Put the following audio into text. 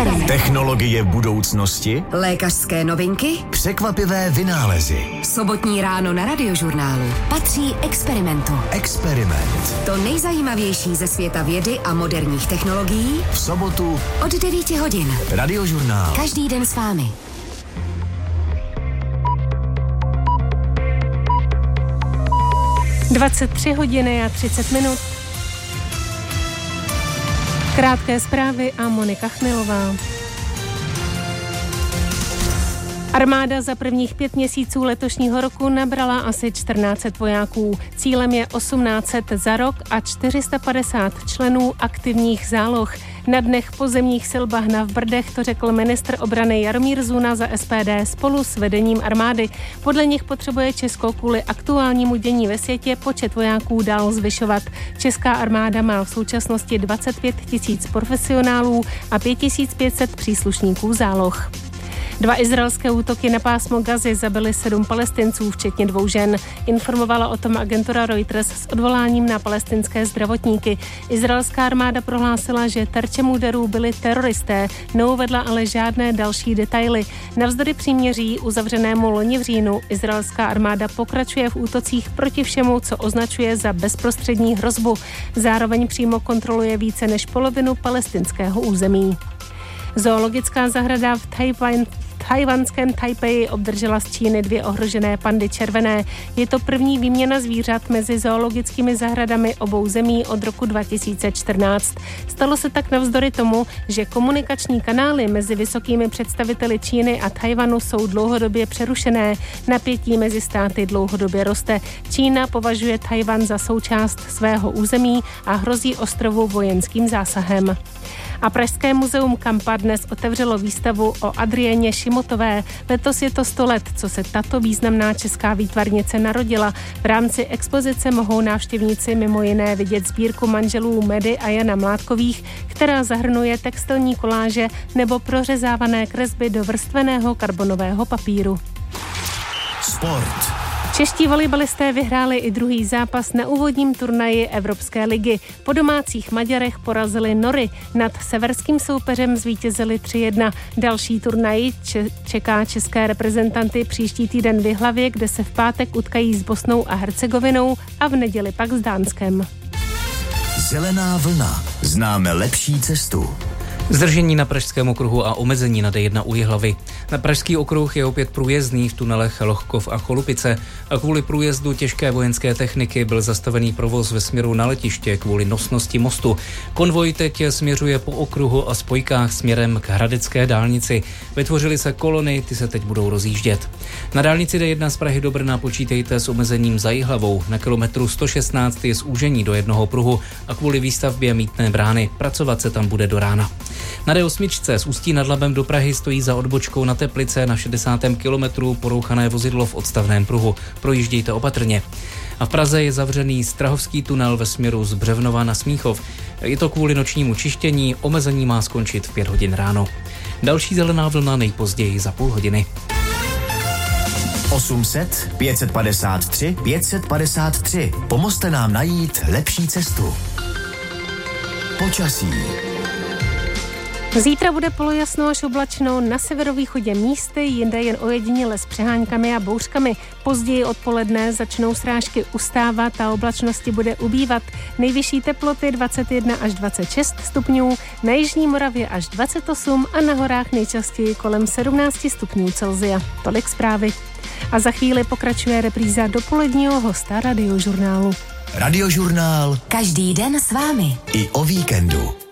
Experiment. Technologie budoucnosti, Lékařské novinky, překvapivé vynálezy. Sobotní ráno na Radiožurnálu patří Experimentu. Experiment. To nejzajímavější ze světa vědy a moderních technologií V sobotu od 9 hodin. Radiožurnál. Každý den s vámi. (23 a 30 minut). Krátké zprávy a Monika Chmilová. Armáda za prvních 5 měsíců letošního roku nabrala asi 1400 vojáků. Cílem je 1800 za rok a 450 členů aktivních záloh. Na dnech pozemních sil Bahna v Brdech to řekl ministr obrany Jaromír Zuna za SPD spolu s vedením armády. Podle nich potřebuje Česko kvůli aktuálnímu dění ve světě počet vojáků dál zvyšovat. Česká armáda má v současnosti 25 000 profesionálů a 5500 příslušníků záloh. 2 izraelské útoky na pásmo Gazy zabily 7 Palestinců, včetně 2 žen. Informovala o tom agentura Reuters s odvoláním na palestinské zdravotníky. Izraelská armáda prohlásila, že terčem úderů byli teroristé, neuvedla ale žádné další detaily. Navzdory příměří uzavřenému loni v říjnu izraelská armáda pokračuje v útocích proti všemu, co označuje za bezprostřední hrozbu. Zároveň přímo kontroluje více než polovinu palestinského území. Zoologická zahrada v tajvanském Tajpeji obdržela z Číny 2 ohrožené pandy červené. Je to první výměna zvířat mezi zoologickými zahradami obou zemí od roku 2014. Stalo se tak navzdory tomu, že komunikační kanály mezi vysokými představiteli Číny a Tajvanu jsou dlouhodobě přerušené. Napětí mezi státy dlouhodobě roste. Čína považuje Tajvan za součást svého území a hrozí ostrovu vojenským zásahem. A Pražské muzeum Kampa dnes otevřelo výstavu o Adriéně Šimotové. Letos je to 100 let, co se tato významná česká výtvarnice narodila. V rámci expozice mohou návštěvníci mimo jiné vidět sbírku manželů Medy a Jana Mládkových, která zahrnuje textilní koláže nebo prořezávané kresby do vrstveného karbonového papíru. Sport. Čeští volejbalisté vyhráli i druhý zápas na úvodním turnaji Evropské ligy. Po domácích Maďarech porazili Nory. Nad severským soupeřem zvítězili 3-1. Další turnaj čeká české reprezentanty příští týden v Jihlavě, kde se v pátek utkají s Bosnou a Hercegovinou a v neděli pak s Dánskem. Zelená vlna. Známe lepší cestu. Zdržení na Pražském okruhu a omezení na D1 u Jihlavy. Na Pražský okruh je opět průjezdný v tunelech Lohkov a Cholupice a kvůli průjezdu těžké vojenské techniky byl zastavený provoz ve směru na letiště kvůli nosnosti mostu. Konvoj teď směřuje po okruhu a spojkách směrem k hradecké dálnici. Vytvořily se kolony, ty se teď budou rozjíždět. Na dálnici D1 z Prahy do Brna počítejte s omezením za Jihlavou. Na kilometru 116 je zúžení do jednoho pruhu a kvůli výstavbě mýtné brány. Pracovat se tam bude do rána. Na D8 z Ústí nad Labem do Prahy stojí za odbočkou na Teplice na 60. kilometru porouchané vozidlo v odstavném pruhu. Projíždějte opatrně. A v Praze je zavřený Strahovský tunel ve směru z Břevnova na Smíchov. Je to kvůli nočnímu čištění, omezení má skončit v 5 hodin ráno. Další zelená vlna nejpozději za půl hodiny. 800 553 553. Pomozte nám najít lepší cestu. Počasí. Zítra bude polojasno až oblačno, na severovýchodě místy, jinde jen ojediněle s přeháňkami a bouřkami. Později odpoledne začnou srážky ustávat a oblačnosti bude ubývat. Nejvyšší teploty 21 až 26 stupňů, na jižní Moravě až 28 a na horách nejčastěji kolem 17 stupňů Celsia. Tolik zprávy. A za chvíli pokračuje repríza dopoledního hosta Radiožurnálu. Radiožurnál. Každý den s vámi. I o víkendu.